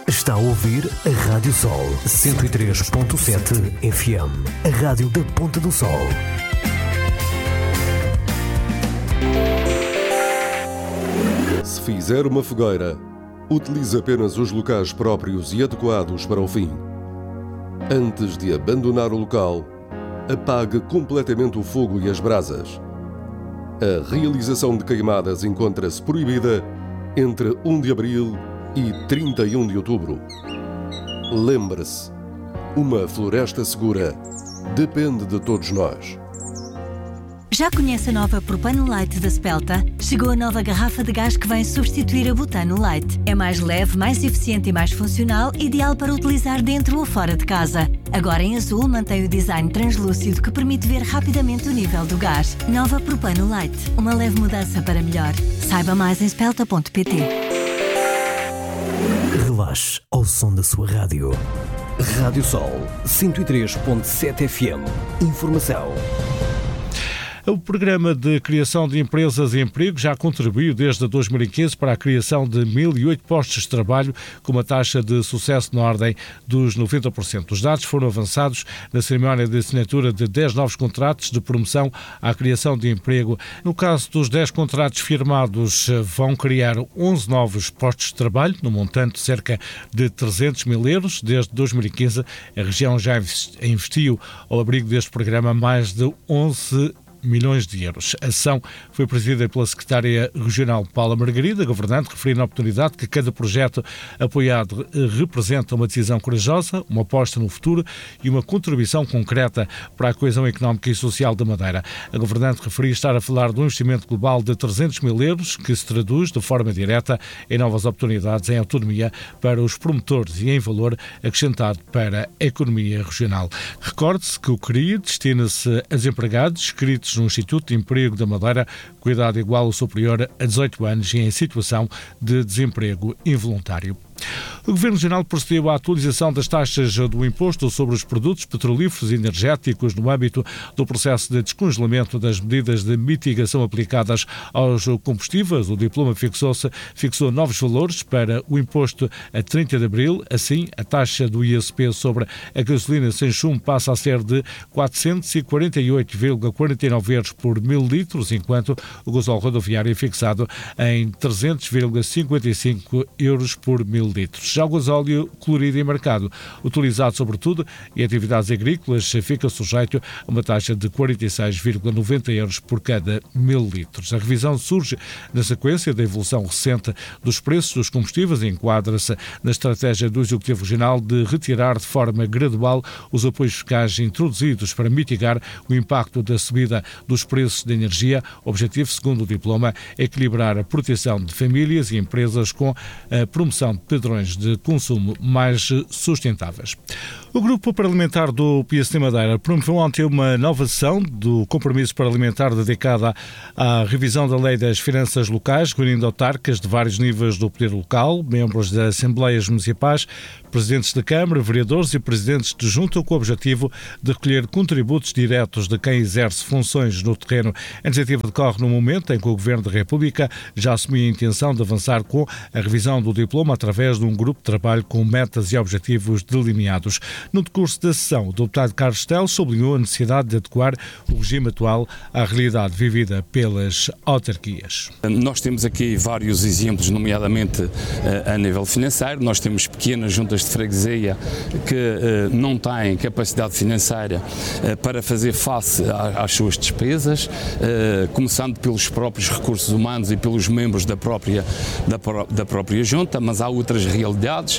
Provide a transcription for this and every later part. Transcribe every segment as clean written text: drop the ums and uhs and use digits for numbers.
Está a ouvir a Rádio Sol 103.7 FM, a rádio da Ponta do Sol. Se fizer uma fogueira, utilize apenas os locais próprios e adequados para o fim. Antes de abandonar o local, apague completamente o fogo e as brasas. A realização de queimadas encontra-se proibida entre 1 de abril e 31 de outubro. Lembre-se, uma floresta segura depende de todos nós. Já conhece a nova Propano Light da Spelta? Chegou a nova garrafa de gás que vem substituir a Butano Light. É mais leve, mais eficiente e mais funcional, ideal para utilizar dentro ou fora de casa. Agora em azul mantém o design translúcido que permite ver rapidamente o nível do gás. Nova Propano Light, uma leve mudança para melhor. Saiba mais em spelta.pt. Relaxe ao som da sua rádio. Rádio Sol 103.7 FM. Informação. O Programa de Criação de Empresas e Emprego já contribuiu desde 2015 para a criação de 1.008 postos de trabalho, com uma taxa de sucesso na ordem dos 90%. Os dados foram avançados na cerimónia de assinatura de 10 novos contratos de promoção à criação de emprego. No caso dos 10 contratos firmados, vão criar 11 novos postos de trabalho, no montante de cerca de 300 mil euros. Desde 2015, a região já investiu ao abrigo deste programa mais de 11 milhões de euros. A ação foi presidida pela secretária regional Paula Margarida, governante, referindo na oportunidade que cada projeto apoiado representa uma decisão corajosa, uma aposta no futuro e uma contribuição concreta para a coesão económica e social da Madeira. A governante referiu estar a falar de um investimento global de 300 mil euros que se traduz de forma direta em novas oportunidades em autonomia para os promotores e em valor acrescentado para a economia regional. Recorde-se que o CRI destina-se a desempregados inscritos no Instituto de Emprego da Madeira, com idade igual ou superior a 18 anos e em situação de desemprego involuntário. O Governo Regional procedeu à atualização das taxas do imposto sobre os produtos petrolíferos e energéticos no âmbito do processo de descongelamento das medidas de mitigação aplicadas aos combustíveis. O diploma fixou novos valores para o imposto a 30 de abril. Assim, a taxa do ISP sobre a gasolina sem chumbo passa a ser de 448,49 euros por 1.000 litros, enquanto o gasóleo rodoviário é fixado em 300,55 euros por 1.000 litros. Já o gasóleo colorido e marcado, utilizado sobretudo em atividades agrícolas, fica sujeito a uma taxa de 46,90 euros por cada 1.000 litros. A revisão surge na sequência da evolução recente dos preços dos combustíveis e enquadra-se na estratégia do Executivo Regional de retirar de forma gradual os apoios fiscais introduzidos para mitigar o impacto da subida dos preços de energia. O objetivo, segundo o diploma, é equilibrar a proteção de famílias e empresas com a promoção de padrões de consumo mais sustentáveis. O Grupo Parlamentar do PSD Madeira promoveu ontem uma nova sessão do compromisso parlamentar dedicada à revisão da Lei das Finanças Locais, reunindo autarcas de vários níveis do poder local, membros das Assembleias Municipais, presidentes da Câmara, vereadores e presidentes de junta, com o objetivo de recolher contributos diretos de quem exerce funções no terreno. A iniciativa decorre no momento em que o Governo da República já assumiu a intenção de avançar com a revisão do diploma através de um grupo de trabalho com metas e objetivos delineados. No decurso da sessão, o deputado Carlos Teles sublinhou a necessidade de adequar o regime atual à realidade vivida pelas autarquias. Nós temos aqui vários exemplos, nomeadamente a nível financeiro. Nós temos pequenas juntas de freguesia que não têm capacidade financeira para fazer face às suas despesas, começando pelos próprios recursos humanos e pelos membros da própria junta, mas há outras realidades.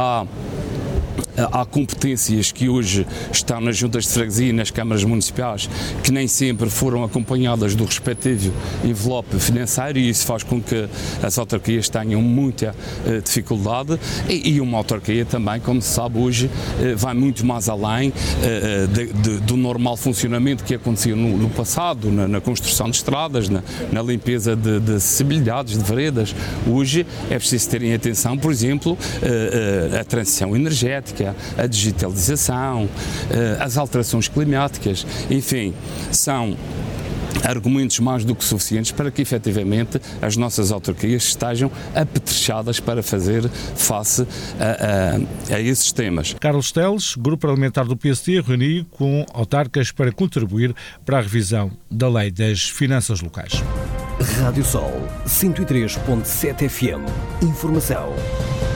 Há competências que hoje estão nas juntas de freguesia e nas câmaras municipais que nem sempre foram acompanhadas do respectivo envelope financeiro, e isso faz com que as autarquias tenham muita dificuldade, e uma autarquia também, como se sabe hoje, vai muito mais além do normal funcionamento que acontecia no passado, na construção de estradas, na limpeza de acessibilidades, de veredas. Hoje é preciso terem atenção, por exemplo, a transição energética, a digitalização, as alterações climáticas, enfim, são argumentos mais do que suficientes para que efetivamente as nossas autarquias estejam apetrechadas para fazer face a esses temas. Carlos Teles, Grupo Parlamentar do PSD, reuniu com autarcas para contribuir para a revisão da Lei das Finanças Locais. Rádio Sol 103.7 FM. Informação